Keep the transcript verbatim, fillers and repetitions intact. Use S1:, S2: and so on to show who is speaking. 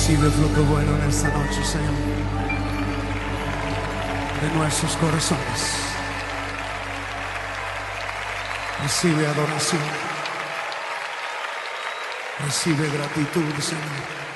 S1: Recibe fruto bueno en esta noche, Señor, de nuestros corazones. Recibe adoración. Recibe gratitud, Señor.